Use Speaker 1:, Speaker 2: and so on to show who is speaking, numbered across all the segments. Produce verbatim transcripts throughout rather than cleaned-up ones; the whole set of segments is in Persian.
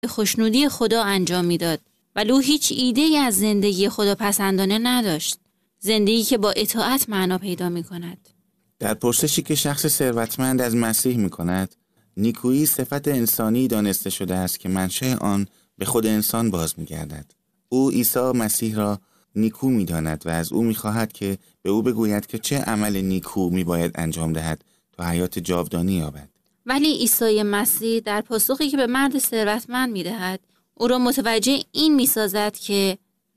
Speaker 1: خوشنودی خدا انجام میداد ولی او هیچ ایده‌ای از زندگی خداپسندانه نداشت. زندگی که با اطاعت معنا پیدا می‌کند.
Speaker 2: در پرسشی که شخص ثروتمند از مسیح می‌کند، نیکویی صفت انسانی دانسته شده است که منشأ آن به خود انسان باز می‌گردد. او عیسی مسیح را نیکو می‌داند و از او می‌خواهد که به او بگوید که چه عمل نیکو می‌باید انجام دهد تا حیات جاودانی یابد.
Speaker 1: ولی عیسی مسیح در پاسخی که به مرد ثروتمند می‌دهد، او را متوجه این می‌سازد که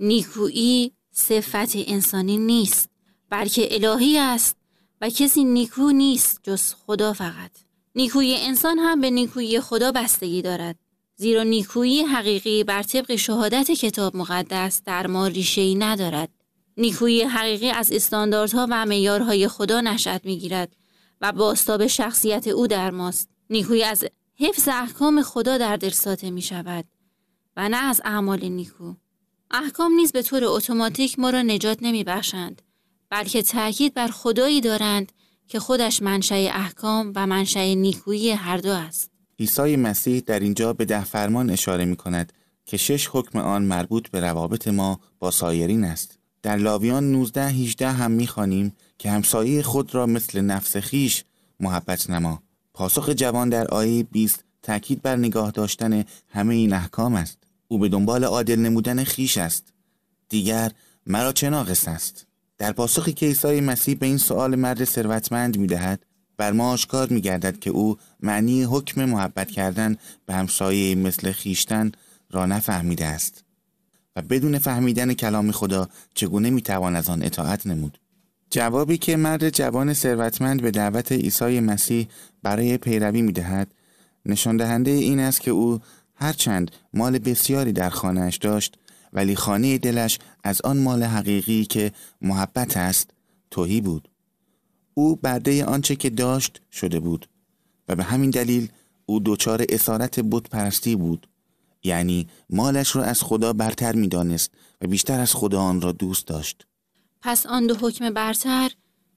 Speaker 1: نیکویی صفت انسانی نیست، بلکه الهی است و کسی نیکو نیست جز خدا فقط. نیکویی انسان هم به نیکویی خدا بستگی دارد، زیرا نیکویی حقیقی بر طبق شهادت کتاب مقدس در ما ریشه‌ای ندارد. نیکویی حقیقی از استانداردها و معیارهای خدا نشأت می‌گیرد و بازتاب شخصیت او در ماست. نیکویی از حفظ احکام خدا در دل ساطع می‌شود و نه از اعمال نیکو. احکام نیز به طور اتوماتیک ما را نجات نمی‌بخشند، بلکه تأکید بر خدایی دارند که خودش منشأ احکام و منشأ نیکویی هر دو است.
Speaker 2: عیسی مسیح در اینجا به ده فرمان اشاره می‌کند که شش حکم آن مربوط به روابط ما با سایرین است. در لاویان نوزده هجده هم می‌خوانیم که همسایه خود را مثل نفس خیش محبت نما. پاسخ جوان در آیه بیست تأکید بر نگاه داشتن همه این احکام است. او به دنبال عادل نمودن خیش است. دیگر مرا چه ناقص است؟ در پاسخی که عیسی مسیح به این سؤال مرد ثروتمند می‌دهد، بر ما آشکار می‌گردد که او معنی حکم محبت کردن به همسایه مثل خیشتن را نفهمیده است و بدون فهمیدن کلام خدا چگونه می‌توان از آن اطاعت نمود. جوابی که مرد جوان ثروتمند به دعوت عیسی مسیح برای پیروی می‌دهد، نشان دهنده این است که او هرچند مال بسیاری در خانه‌اش داشت، ولی خانه دلش از آن مال حقیقی که محبت است تهی بود. او برده آنچه که داشت شده بود و به همین دلیل او دچار اسارت بت پرستی بود، یعنی مالش را از خدا برتر می دانست و بیشتر از خدا آن را دوست داشت.
Speaker 1: پس آن دو حکم برتر،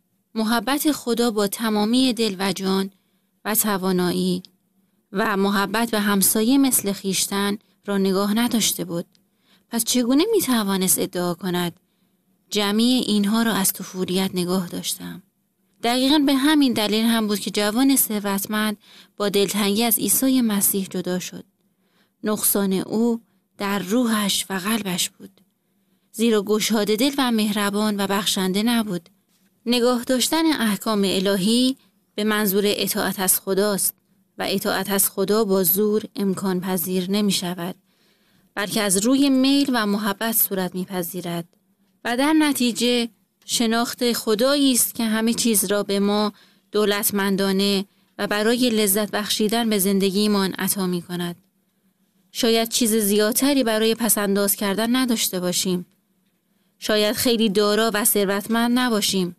Speaker 1: محبت خدا با تمامی دل و جان و توانایی و محبت به همسایه مثل خیشتن را نگاه نداشته بود. پس چگونه می توانست ادعا کند جمعی اینها را از طفولیت نگاه داشتم؟ دقیقاً به همین دلیل هم بود که جوان ثروتمند با دلتنگی از عیسی مسیح جدا شد. نقصان او در روحش و قلبش بود، زیرا گشاده دل و مهربان و بخشنده نبود. نگاه داشتن احکام الهی به منظور اطاعت از خداست و اطاعت از خدا با زور امکان پذیر نمی شود، بلکه از روی میل و محبت صورت می پذیرد و در نتیجه شناخت خدایی است که همه چیز را به ما دولتمندانه و برای لذت بخشیدن به زندگیمان عطا می کند. شاید چیز زیادتری برای پسنداز کردن نداشته باشیم. شاید خیلی دارا و ثروتمند نباشیم.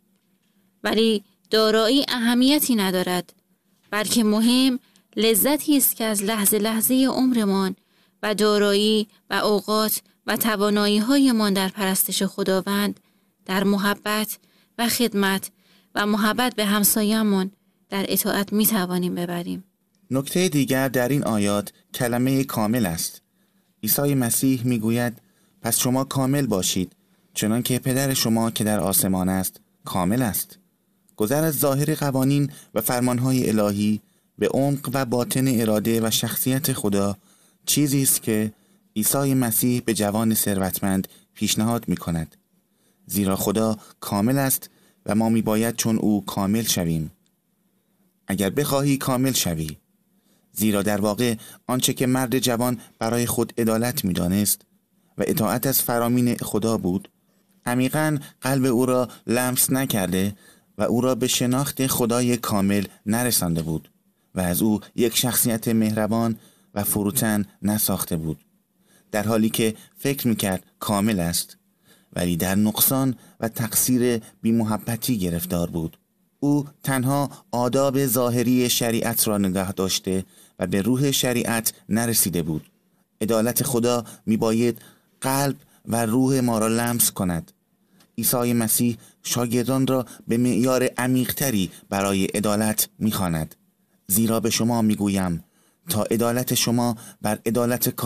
Speaker 1: ولی دارایی اهمیتی ندارد، بلکه مهم لذتی است که از لحظه لحظه عمرمان و دارایی و اوقات و توانایی‌هایمان در پرستش خداوند، در محبت و خدمت و محبت به همسایه‌مان در اطاعت می توانیم ببریم.
Speaker 2: نکته دیگر در این آیات کلمه کامل است. عیسی مسیح می گوید پس شما کامل باشید چنان که پدر شما که در آسمان است کامل است. گذر از ظاهر قوانین و فرمانهای الهی به عمق و باطن اراده و شخصیت خدا چیزی است که عیسی مسیح به جوان ثروتمند پیشنهاد می کند. زیرا خدا کامل است و ما می باید چون او کامل شویم. اگر بخواهی کامل شوی، زیرا در واقع آنچه که مرد جوان برای خود عدالت می دانست و اطاعت از فرامین خدا بود، عمیقاً قلب او را لمس نکرده و او را به شناخت خدای کامل نرسانده بود و از او یک شخصیت مهربان و فروتن نساخته بود، در حالی که فکر میکرد کامل است ولی در نقصان و تقصیر بی محبتی گرفتار بود. او تنها آداب ظاهری شریعت را نگاه داشته و به روح شریعت نرسیده بود. عدالت خدا میباید قلب و روح ما را لمس کند. عیسی مسیح شاگردان را به معیار عمیق‌تری برای عدالت می‌خواند. زیرا به شما میگویم تا عدالت شما بر عدالت